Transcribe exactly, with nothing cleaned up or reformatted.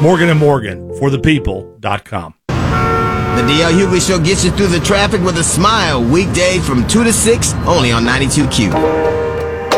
Morgan and Morgan, for the people dot com. The D L Hughley Show gets you through the traffic with a smile. Weekday from two to six, only on ninety-two Q.